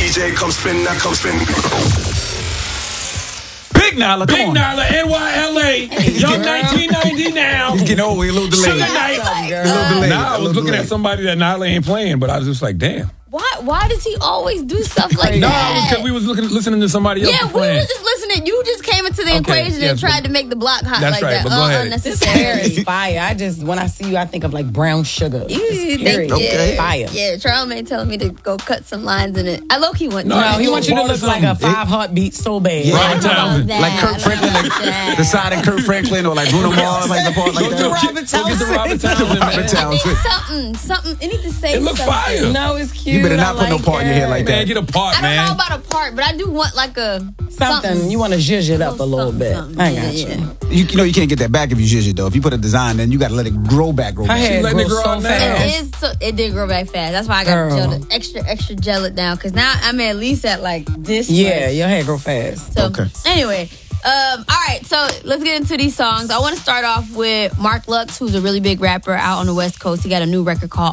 DJ, come spin, now come spin. Big Nala, Big Nala, NYLA. Young 1990 now. He's getting old. We're a little delayed. Sugar Night. Nah, I was looking at somebody that Nala ain't playing, but I was just like, damn. Why does he always do stuff like No, that? because we was listening to somebody else. Yeah, we were just listening. You just came into the equation and tried to make the block hot That's like right, that. but go ahead. Unnecessary. It's fire. When I see you, I think of like brown sugar. Okay. Fire. Yeah, Charlamagne telling me to go cut some lines in it. I low-key want to. No, he wants you to look like a 5 heartbeat so bad. Yeah, Robert Townsend. like Kirk Franklin, like the side of Kirk Franklin, or like Bruno Mars, like the part like Go that. get the Robert Townsend. Robert Townsend. Something. It needs to say It look something. fire. No, it's cute. You better not put no part in your hair like Man, that. get a part, I don't know man. about a part, but I do want like a something. You want to zhuzh it up a little bit. I got Yeah. You know you can't get that back if you zhuzh it though. If you put a design, then you got to let it grow back. Her hair letting it grows grow so now. fast. It did grow back fast. That's why I got Girl. extra gel it down. Because now I'm at least at like this. Yeah, much. your hair grow fast. So, Okay. Anyway, all right. So let's get into these songs. I want to start off with Mark Lux, who's a really big rapper out on the West Coast. He got a new record called